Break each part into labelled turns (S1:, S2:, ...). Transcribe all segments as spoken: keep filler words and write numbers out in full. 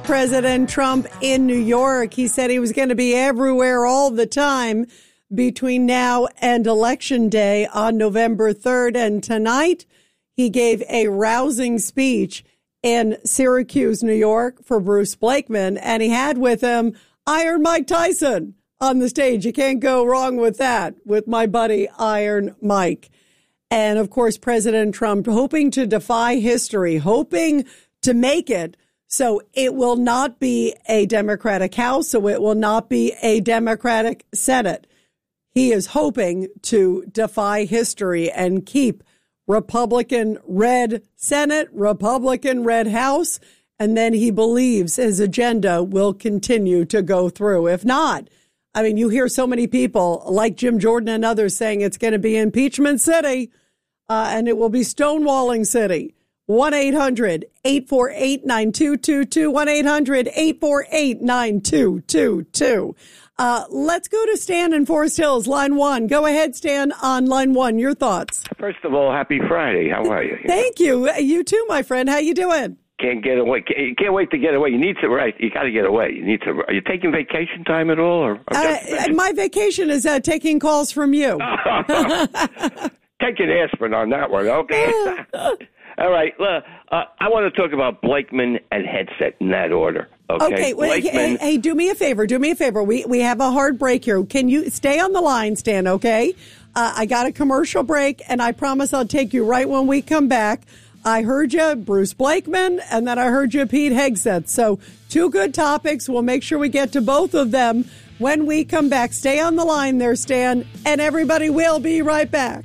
S1: President Trump in New York. He said he was going to be everywhere all the time between now and Election Day on November third. And tonight, he gave a rousing speech in Syracuse, New York for Bruce Blakeman. And he had with him Iron Mike Tyson on the stage. You can't go wrong with that, with my buddy Iron Mike. And of course, President Trump hoping to defy history, hoping to make it so it will not be a Democratic House, so it will not be a Democratic Senate. He is hoping to defy history and keep Republican red Senate, Republican red House, and then he believes his agenda will continue to go through. If not, I mean, you hear so many people like Jim Jordan and others saying it's going to be impeachment city, uh, and it will be stonewalling city. one eight hundred eight four eight nine two two two, one eight hundred eight four eight nine two two two. Uh, let's go to Stan in Forest Hills, line one. Go ahead, Stan, on line one. Your thoughts.
S2: First of all, happy Friday. How are you?
S1: Thank you. You too, my friend. How you doing?
S2: Can't get away. You can't wait to get away. You need to, right? You got to get away. You need to. Are you taking vacation time at all? Or, or
S1: uh, my vacation is uh, taking calls from you.
S2: Taking aspirin on that one, okay? All right. Uh, uh, I want to talk about Blakeman and headset in that order. Okay.
S1: Okay. Wait, hey, hey, do me a favor. Do me a favor. We we have a hard break here. Can you stay on the line, Stan? Okay. Uh, I got a commercial break, and I promise I'll take you right when we come back. I heard you, Bruce Blakeman, and then I heard you, Pete Hegseth. So two good topics. We'll make sure we get to both of them when we come back. Stay on the line there, Stan, and everybody will be right back.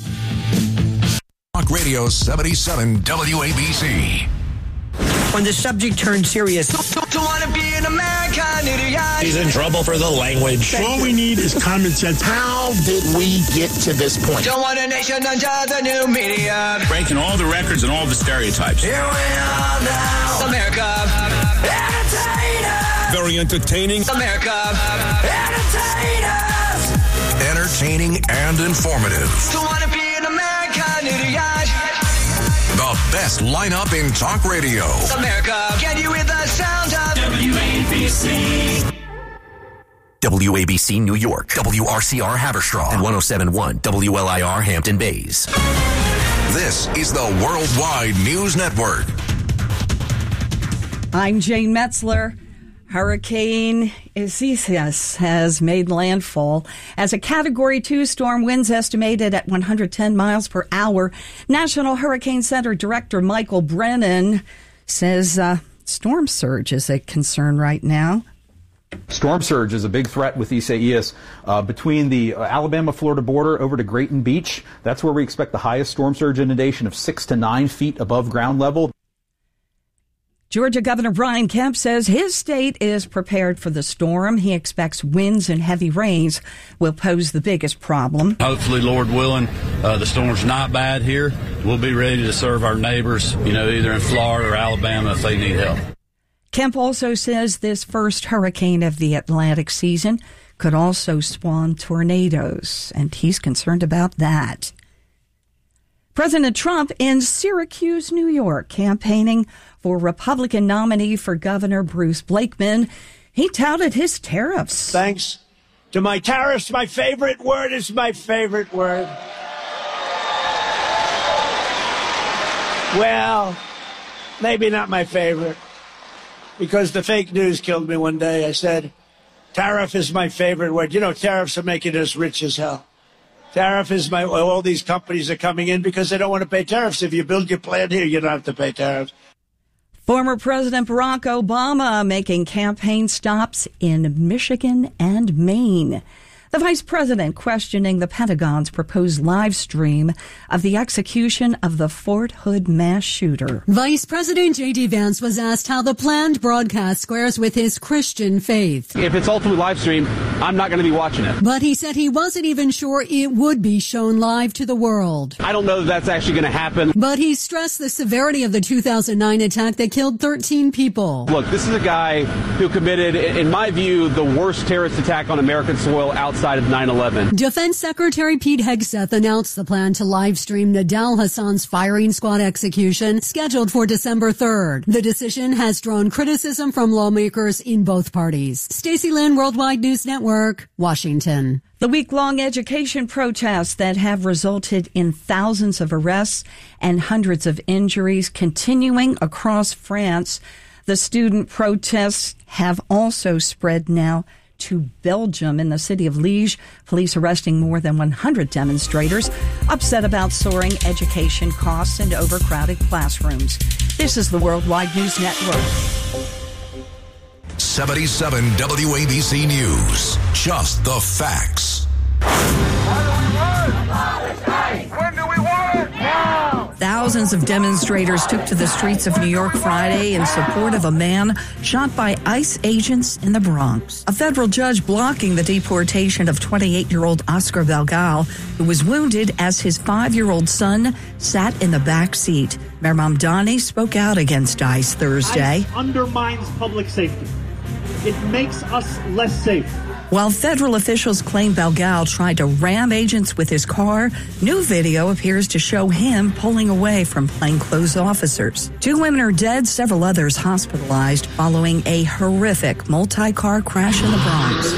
S3: Talk Radio seventy-seven W A B C.
S4: When the subject turns serious.
S5: Don't want to be an American idiot.
S6: He's in trouble for the language.
S7: All we need is common sense.
S6: How did we get to this point?
S5: Don't want a nation under the new media.
S8: Breaking all the records and all the stereotypes.
S5: Here we are now. America. Entertainers.
S8: Very entertaining.
S5: America. Entertainers.
S3: Entertaining and informative.
S5: Don't want to be an American idiot.
S3: The best lineup in talk radio.
S5: America, can you hear the sound of W A B C?
S9: W A B C New York, W R C R Haverstraw, and one oh seven point one W L I R Hampton Bays.
S3: This is the Worldwide News Network.
S10: I'm Jane Metzler. Hurricane Isaias has made landfall as a Category two storm, winds estimated at one hundred ten miles per hour. National Hurricane Center Director Michael Brennan says uh, storm surge is a concern right now.
S11: Storm surge is a big threat with Isaias uh, between the uh, Alabama-Florida border over to Grayton Beach. That's where we expect the highest storm surge inundation of six to nine feet above ground level.
S10: Georgia Governor Brian Kemp says his state is prepared for the storm. He expects winds and heavy rains will pose the biggest problem.
S12: Hopefully, Lord willing, uh, the storm's not bad here. We'll be ready to serve our neighbors, you know, either in Florida or Alabama if they need help.
S10: Kemp also says this first hurricane of the Atlantic season could also spawn tornadoes, and he's concerned about that. President Trump in Syracuse, New York, campaigning for Republican nominee for Governor Bruce Blakeman. He touted his tariffs.
S7: Thanks to my tariffs, my favorite word is my favorite word. Well, maybe not my favorite, because the fake news killed me one day. I said, tariff is my favorite word. You know, tariffs are making us rich as hell. Tariff is my, all these companies are coming in because they don't want to pay tariffs. If you build your plant here, you don't have to pay tariffs.
S10: Former President Barack Obama making campaign stops in Michigan and Maine. The vice president questioning the Pentagon's proposed live stream of the execution of the Fort Hood mass shooter.
S13: Vice President J D. Vance was asked how the planned broadcast squares with his Christian faith.
S11: If it's ultimately live streamed, I'm not going to be watching it.
S13: But he said he wasn't even sure it would be shown live to the world.
S11: I don't know that that's actually going to happen.
S13: But he stressed the severity of the two thousand nine attack that killed thirteen people.
S11: Look, this is a guy who committed, in my view, the worst terrorist attack on American soil outside
S14: side of nine eleven.
S13: Defense Secretary Pete Hegseth announced the plan to live stream Nidal Hassan's firing squad execution scheduled for December third. The decision has drawn criticism from lawmakers in both parties. Stacey Lynn, Worldwide News Network, Washington.
S10: The week-long education protests that have resulted in thousands of arrests and hundreds of injuries continuing across France. The student protests have also spread now to Belgium in the city of Liège. Police arresting more than one hundred demonstrators upset about soaring education costs and overcrowded classrooms. This is the Worldwide News Network.
S3: seventy-seven W A B C News. Just the facts.
S5: When do we want it? Now!
S15: Thousands of demonstrators took to the streets of New York Friday in support of a man shot by ICE agents in the Bronx. A federal judge blocking the deportation of twenty-eight-year-old Oscar Belgal, who was wounded as his five-year-old son sat in the back seat. Mayor Mamdani spoke out against ICE Thursday.
S16: ICE undermines public safety. It makes us less safe.
S15: While federal officials claim Belgal tried to ram agents with his car, new video appears to show him pulling away from plainclothes officers. Two women are dead, several others hospitalized following a horrific multi-car crash in the Bronx.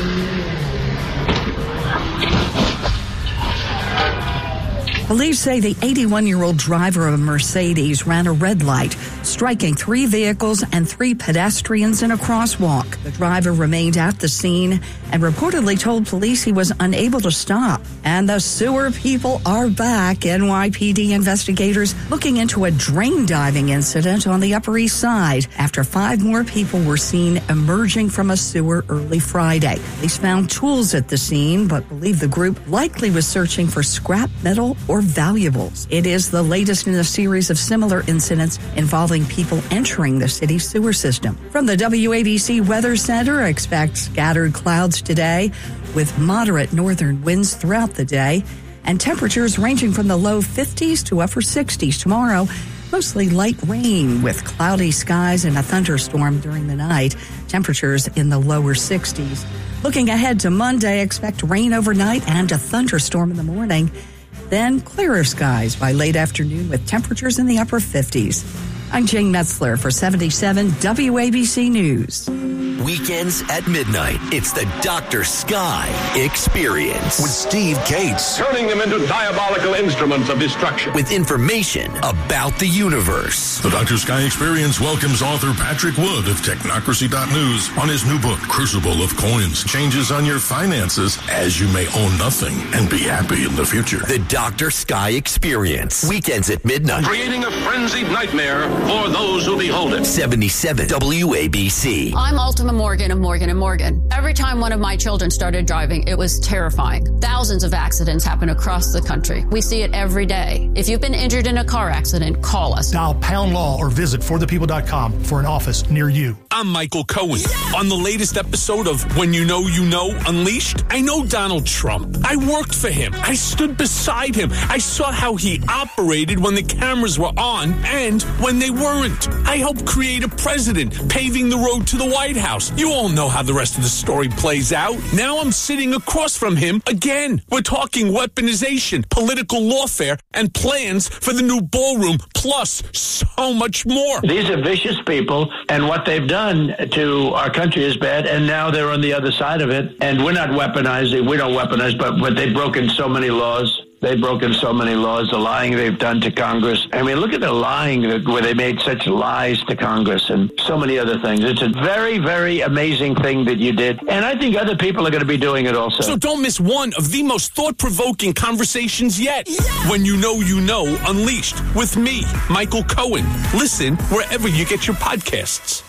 S15: Police say the eighty-one-year-old driver of a Mercedes ran a red light, striking three vehicles and three pedestrians in a crosswalk. The driver remained at the scene and reportedly told police he was unable to stop. And the sewer people are back. N Y P D investigators looking into a drain diving incident on the Upper East Side after five more people were seen emerging from a sewer early Friday. Police found tools at the scene, but believe the group likely was searching for scrap metal or valuables. It is the latest in a series of similar incidents involving people entering the city's sewer system. From the W A B C Weather Center, expect scattered clouds today with moderate northern winds throughout the day and temperatures ranging from the low fifties to upper sixties tomorrow. Mostly light rain with cloudy skies and a thunderstorm during the night. Temperatures in the lower sixties. Looking ahead to Monday, expect rain overnight and a thunderstorm in the morning. Then clearer skies by late afternoon with temperatures in the upper fifties. I'm Jane Metzler for seventy-seven W A B C News.
S9: Weekends at midnight. It's the Doctor Sky Experience.
S3: With Steve Cates.
S17: Turning them into diabolical instruments of destruction.
S9: With information about the universe.
S18: The Doctor Sky Experience welcomes author Patrick Wood of Technocracy dot news on his new book, Crucible of Coins. Changes on your finances as you may own nothing and be happy in the future.
S9: The Doctor Sky Experience. Weekends at midnight.
S17: Creating a frenzied nightmare for those who behold it.
S9: seventy-seven W A B C.
S19: I'm Ultima Morgan of Morgan and Morgan. Every time one of my children started driving, it was terrifying. Thousands of accidents happen across the country. We see it every day. If you've been injured in a car accident, call us.
S20: Dial pound law or visit for the people dot com for an office near you.
S8: I'm Michael Cohen. On the latest episode of When You Know You Know Unleashed, I know Donald Trump. I worked for him. I stood beside him. I saw how he operated when the cameras were on and when they weren't. I helped create a president, paving the road to the White House. You all know how the rest of the story plays out. Now I'm sitting across from him again. We're talking weaponization, political lawfare, and plans for the new ballroom, plus so much more.
S21: These are vicious people, and what they've done to our country is bad, and now they're on the other side of it. And we're not weaponizing. We don't weaponize, but, but they've broken so many laws. They've broken so many laws, the lying they've done to Congress. I mean, look at the lying where they made such lies to Congress and so many other things. It's a very, very amazing thing that you did. And I think other people are going to be doing it also.
S8: So don't miss one of the most thought-provoking conversations yet. When You Know You Know Unleashed with me, Michael Cohen. Listen wherever you get your podcasts.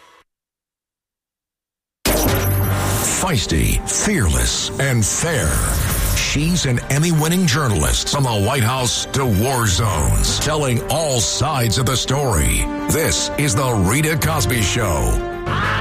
S3: Feisty, fearless, and fair. She's an Emmy-winning journalist from the White House to war zones, telling all sides of the story. This is The Rita Cosby Show.